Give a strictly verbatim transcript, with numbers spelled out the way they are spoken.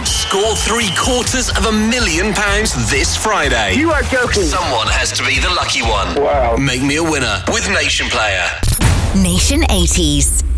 Score three quarters of a million pounds this Friday. You are joking. Someone has to be the lucky one. Wow. Make me a winner with Nation Player. Nation eighties.